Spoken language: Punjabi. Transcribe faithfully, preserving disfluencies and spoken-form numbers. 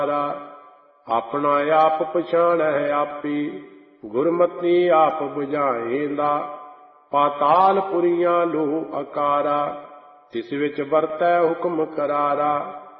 ਆਪਣਾ ਆਪ ਪਛਾਣੈ ਆਪੀ, ਗੁਰਮਤਿ ਆਪ ਬੁਝਾਏਂਦਾ। ਪਾਤਾਲ ਪੁਰੀਆਂ ਲੋਹ ਅਕਾਰਾ, ਤਿਸ ਵਿੱਚ ਵਰਤੈ ਹੁਕਮ ਕਰਾਰਾ।